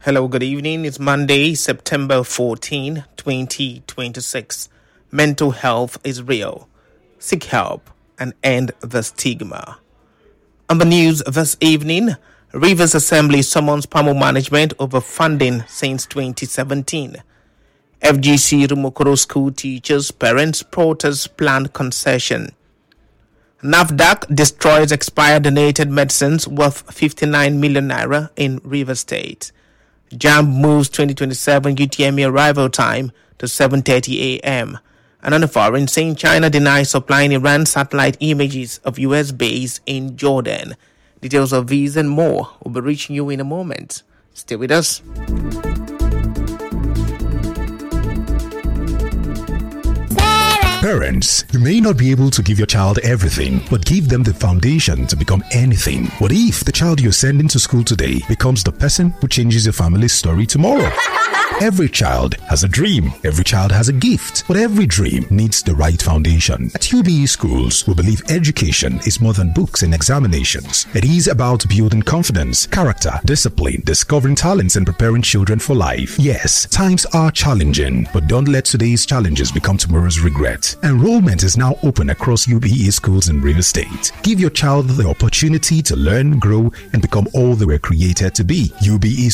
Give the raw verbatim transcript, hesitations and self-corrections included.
Hello, good evening. It's Monday, September fourteenth, twenty twenty-six. Mental health is real. Seek help and end the stigma. On the news this evening, Rivers Assembly summons Pamo management over funding since twenty seventeen. F G C Rumokoro school teachers, parents protest planned concession. NAFDAC destroys expired donated medicines worth fifty-nine million naira in Rivers State. JAMB moves twenty twenty-seven U T M E arrival time to seven thirty a.m. And on the foreign scene, China denies supplying Iran satellite images of U S base in Jordan. Details of these and more will be reaching you in a moment. Stay with us. Parents, you may not be able to give your child everything, but give them the foundation to become anything. What if the child you're sending to school today becomes the person who changes your family's story tomorrow? Every child has a dream. Every child has a gift. But every dream needs the right foundation. At U B E Schools, we believe education is more than books and examinations. It is about building confidence, character, discipline, discovering talents, and preparing children for life. Yes, times are challenging, but don't let today's challenges become tomorrow's regret. Enrollment is now open across U B E schools in Rivers State. Give your child the opportunity to learn, grow, and become all they were created to be. U B E